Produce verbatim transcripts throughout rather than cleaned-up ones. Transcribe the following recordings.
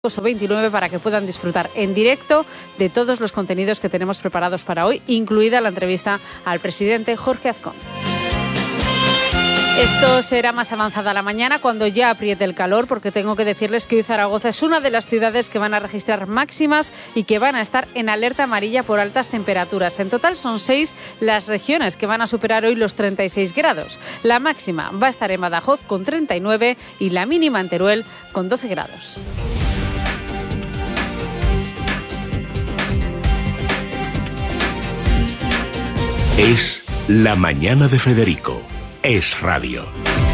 veintinueve para que puedan disfrutar en directo de todos los contenidos que tenemos preparados para hoy, incluida la entrevista al presidente Jorge Azcón. Esto será más avanzada la mañana cuando ya apriete el calor, porque tengo que decirles que hoy Zaragoza es una de las ciudades que van a registrar máximas y que van a estar en alerta amarilla por altas temperaturas. En total son seis las regiones que van a superar hoy los treinta y seis grados. La máxima va a estar en Badajoz con treinta y nueve y la mínima en Teruel con doce grados. Es La Mañana de Federico. Es radio.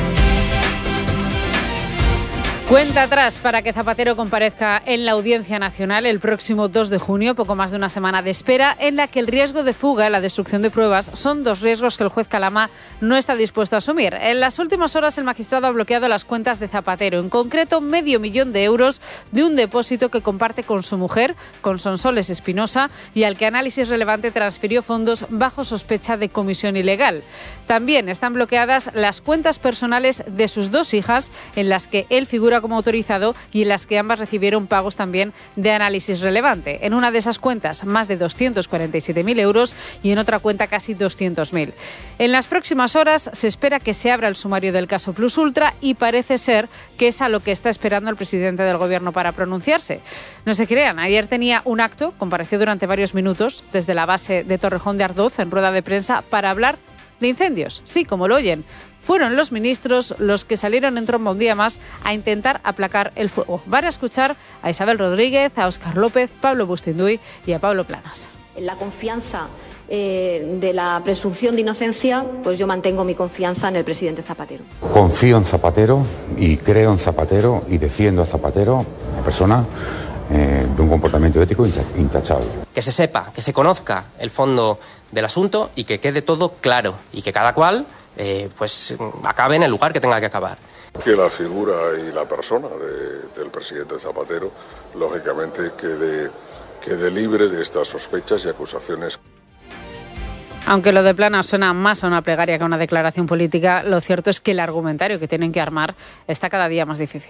Cuenta atrás para que Zapatero comparezca en la Audiencia Nacional el próximo dos de junio, poco más de una semana de espera, en la que el riesgo de fuga y la destrucción de pruebas son dos riesgos que el juez Calama no está dispuesto a asumir. En las últimas horas el magistrado ha bloqueado las cuentas de Zapatero, en concreto medio millón de euros de un depósito que comparte con su mujer, con Sonsoles Espinosa, y al que Análisis Relevante transfirió fondos bajo sospecha de comisión ilegal. También están bloqueadas las cuentas personales de sus dos hijas, en las que él figura como autorizado y en las que ambas recibieron pagos también de Análisis Relevante. En una de esas cuentas más de doscientos cuarenta y siete mil euros y en otra cuenta casi doscientos mil. En las próximas horas se espera que se abra el sumario del caso Plus Ultra y parece ser que es a lo que está esperando el presidente del Gobierno para pronunciarse. No se crean, ayer tenía un acto, compareció durante varios minutos desde la base de Torrejón de Ardoz en rueda de prensa para hablar de incendios. Sí, como lo oyen. Fueron los ministros los que salieron en tromba un día más a intentar aplacar el fuego. Van a escuchar a Isabel Rodríguez, a Óscar López, Pablo Bustinduy y a Pablo Planas. En la confianza eh, de la presunción de inocencia, pues yo mantengo mi confianza en el presidente Zapatero. Confío en Zapatero y creo en Zapatero y defiendo a Zapatero, una persona eh, de un comportamiento ético intachable. Que se sepa, que se conozca el fondo del asunto y que quede todo claro y que cada cual Eh, pues acabe en el lugar que tenga que acabar. Que la figura y la persona de, del presidente Zapatero, lógicamente, quede, quede libre de estas sospechas y acusaciones. Aunque lo de Planas suena más a una plegaria que a una declaración política, lo cierto es que el argumentario que tienen que armar está cada día más difícil.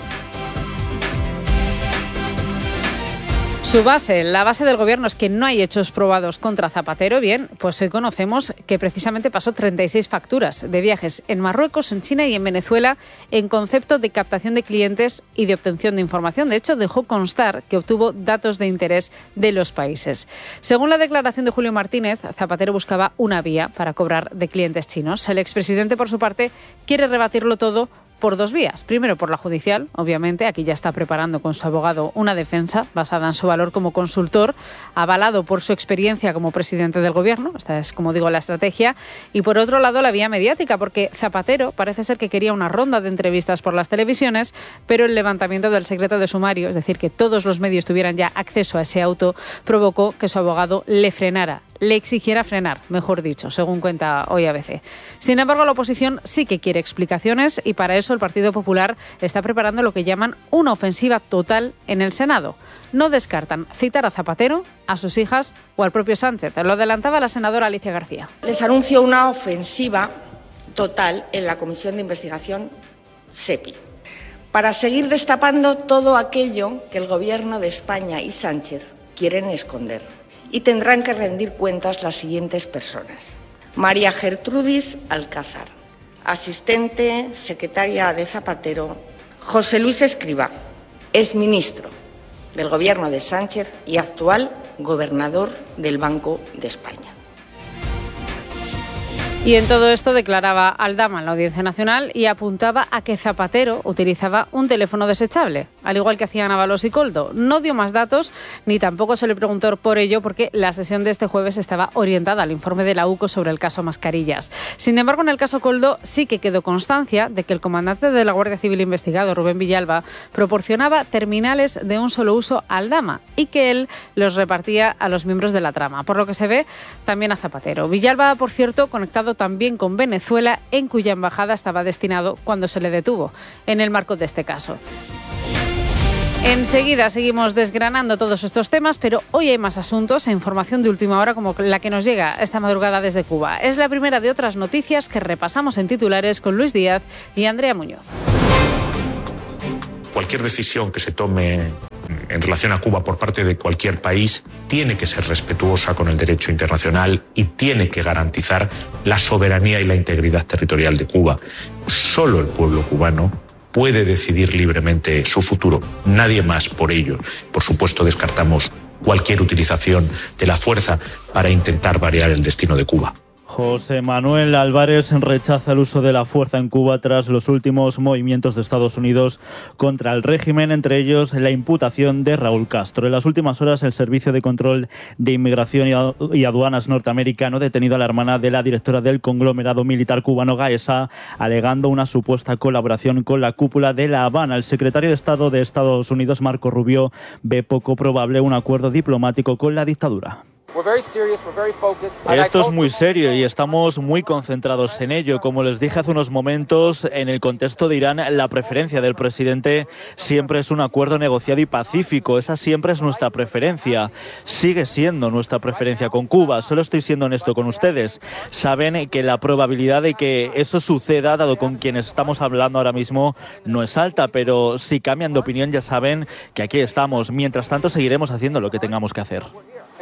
Su base, la base del Gobierno, es que no hay hechos probados contra Zapatero. Bien, pues hoy conocemos que precisamente pasó treinta y seis facturas de viajes en Marruecos, en China y en Venezuela en concepto de captación de clientes y de obtención de información. De hecho, dejó constar que obtuvo datos de interés de los países. Según la declaración de Julio Martínez, Zapatero buscaba una vía para cobrar de clientes chinos. El expresidente, por su parte, quiere rebatirlo todo por dos vías. Primero, por la judicial, obviamente. Aquí ya está preparando con su abogado una defensa basada en su valor como consultor, avalado por su experiencia como presidente del Gobierno. Esta es, como digo, la estrategia. Y por otro lado, la vía mediática, porque Zapatero parece ser que quería una ronda de entrevistas por las televisiones, pero el levantamiento del secreto de sumario, es decir, que todos los medios tuvieran ya acceso a ese auto, provocó que su abogado le frenara. Le exigiera frenar, mejor dicho, según cuenta hoy A B C. Sin embargo, la oposición sí que quiere explicaciones y para eso el Partido Popular está preparando lo que llaman una ofensiva total en el Senado. No descartan citar a Zapatero, a sus hijas o al propio Sánchez. Lo adelantaba la senadora Alicia García. Les anuncio una ofensiva total en la Comisión de Investigación SEPI para seguir destapando todo aquello que el Gobierno de España y Sánchez quieren esconder. Y tendrán que rendir cuentas las siguientes personas: María Gertrudis Alcázar, asistente secretaria de Zapatero; José Luis Escrivá, exministro del Gobierno de Sánchez y actual gobernador del Banco de España. Y en todo esto declaraba Aldama en la Audiencia Nacional y apuntaba a que Zapatero utilizaba un teléfono desechable, al igual que hacían Ábalos y Koldo. No dio más datos ni tampoco se le preguntó por ello, porque la sesión de este jueves estaba orientada al informe de la U C O sobre el caso Mascarillas. Sin embargo, en el caso Koldo sí que quedó constancia de que el comandante de la Guardia Civil investigado, Rubén Villalba, proporcionaba terminales de un solo uso a Aldama y que él los repartía a los miembros de la trama, por lo que se ve también a Zapatero. Villalba, por cierto, conectado también con Venezuela, en cuya embajada estaba destinado cuando se le detuvo, en el marco de este caso. Enseguida seguimos desgranando todos estos temas, pero hoy hay más asuntos e información de última hora como la que nos llega esta madrugada desde Cuba. Es la primera de otras noticias que repasamos en titulares con Luis Díaz y Andrea Muñoz. cualquier decisión que se tome en relación a Cuba por parte de cualquier país tiene que ser respetuosa con el derecho internacional y tiene que garantizar la soberanía y la integridad territorial de Cuba. Solo el pueblo cubano puede decidir libremente su futuro, nadie más por ello. Por supuesto, descartamos cualquier utilización de la fuerza para intentar variar el destino de Cuba. José Manuel Álvarez rechaza el uso de la fuerza en Cuba tras los últimos movimientos de Estados Unidos contra el régimen, entre ellos la imputación de Raúl Castro. En las últimas horas, el Servicio de Control de Inmigración y Aduanas norteamericano ha detenido a la hermana de la directora del conglomerado militar cubano Gaesa, alegando una supuesta colaboración con la cúpula de La Habana. El secretario de Estado de Estados Unidos, Marco Rubio, ve poco probable un acuerdo diplomático con la dictadura. Esto es muy serio y estamos muy concentrados en ello. Como les dije hace unos momentos, en el contexto de Irán, la preferencia del presidente siempre es un acuerdo negociado y pacífico. Esa siempre es nuestra preferencia. Sigue siendo nuestra preferencia con Cuba. Solo estoy siendo honesto con ustedes. Saben que la probabilidad de que eso suceda, dado con quienes estamos hablando ahora mismo, no es alta, pero si cambian de opinión ya saben que aquí estamos. Mientras tanto, seguiremos haciendo lo que tengamos que hacer.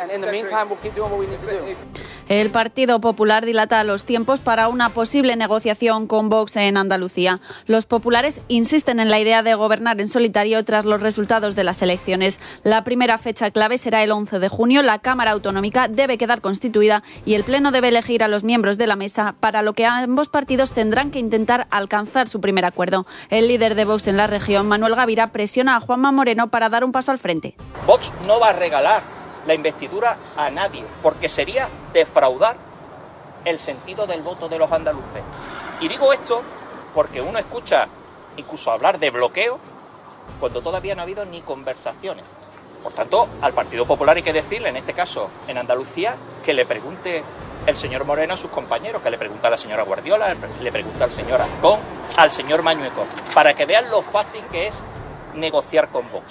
El Partido Popular dilata los tiempos para una posible negociación con Vox en Andalucía. Los populares insisten en la idea de gobernar en solitario tras los resultados de las elecciones. La primera fecha clave será el once de junio. La Cámara Autonómica debe quedar constituida y el Pleno debe elegir a los miembros de la mesa, para lo que ambos partidos tendrán que intentar alcanzar su primer acuerdo. El líder de Vox en la región, Manuel Gavira, presiona a Juanma Moreno para dar un paso al frente. Vox no va a regalar la investidura a nadie, porque sería defraudar el sentido del voto de los andaluces. Y digo esto porque uno escucha incluso hablar de bloqueo cuando todavía no ha habido ni conversaciones. Por tanto, al Partido Popular hay que decirle, en este caso en Andalucía, que le pregunte el señor Moreno a sus compañeros, que le pregunte a la señora Guardiola, le pregunte al señor Azcón, al señor Mañueco, para que vean lo fácil que es negociar con Vox.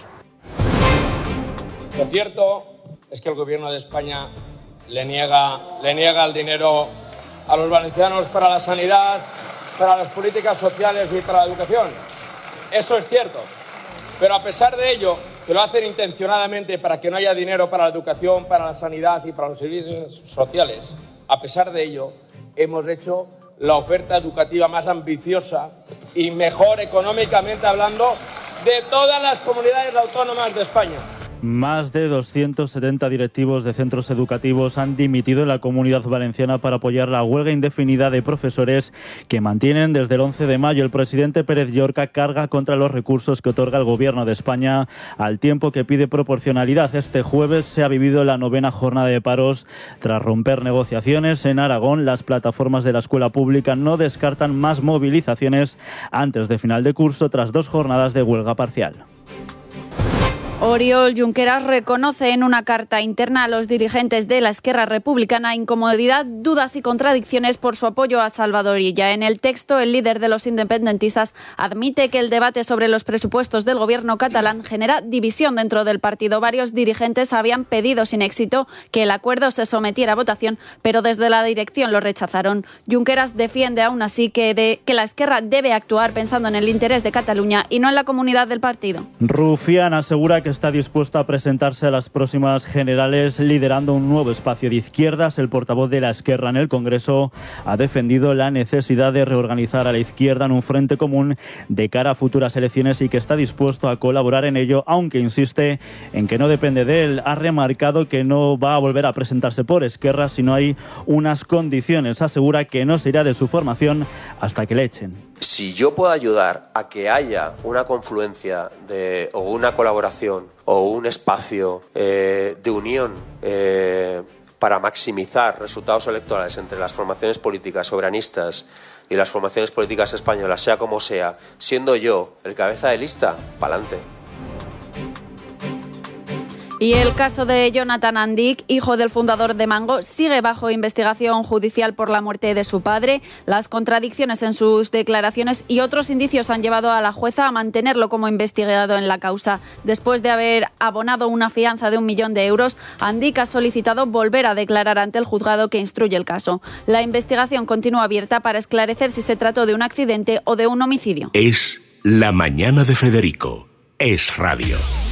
Lo cierto es que el Gobierno de España le niega, le niega el dinero a los valencianos para la sanidad, para las políticas sociales y para la educación. Eso es cierto. Pero a pesar de ello, que lo hacen intencionadamente para que no haya dinero para la educación, para la sanidad y para los servicios sociales, a pesar de ello, hemos hecho la oferta educativa más ambiciosa y mejor económicamente hablando de todas las comunidades autónomas de España. Más de doscientos setenta directivos de centros educativos han dimitido en la Comunidad Valenciana para apoyar la huelga indefinida de profesores que mantienen desde el once de mayo. El presidente Pérez Llorca carga contra los recursos que otorga el Gobierno de España, al tiempo que pide proporcionalidad. Este jueves se ha vivido la novena jornada de paros. Tras romper negociaciones en Aragón, las plataformas de la escuela pública no descartan más movilizaciones antes de final de curso, tras dos jornadas de huelga parcial. Oriol Junqueras reconoce en una carta interna a los dirigentes de la Esquerra Republicana incomodidad, dudas y contradicciones por su apoyo a Salvador Illa. En el texto, el líder de los independentistas admite que el debate sobre los presupuestos del gobierno catalán genera división dentro del partido. Varios dirigentes habían pedido sin éxito que el acuerdo se sometiera a votación, pero desde la dirección lo rechazaron. Junqueras defiende aún así que, de, que la Esquerra debe actuar pensando en el interés de Cataluña y no en la comunidad del partido. Rufián asegura que que está dispuesto a presentarse a las próximas generales liderando un nuevo espacio de izquierdas. El portavoz de la Esquerra en el Congreso ha defendido la necesidad de reorganizar a la izquierda en un frente común de cara a futuras elecciones y que está dispuesto a colaborar en ello, aunque insiste en que no depende de él. Ha remarcado que no va a volver a presentarse por Esquerra si no hay unas condiciones. Asegura que no se irá de su formación hasta que le echen. Si yo puedo ayudar a que haya una confluencia de, o una colaboración o un espacio eh, de unión eh, para maximizar resultados electorales entre las formaciones políticas soberanistas y las formaciones políticas españolas, sea como sea, siendo yo el cabeza de lista, pa'lante. Y el caso de Jonathan Andic, hijo del fundador de Mango, sigue bajo investigación judicial por la muerte de su padre. Las contradicciones en sus declaraciones y otros indicios han llevado a la jueza a mantenerlo como investigado en la causa. Después de haber abonado una fianza de un millón de euros, Andic ha solicitado volver a declarar ante el juzgado que instruye el caso. La investigación continúa abierta para esclarecer si se trató de un accidente o de un homicidio. Es La Mañana de Federico. es radio.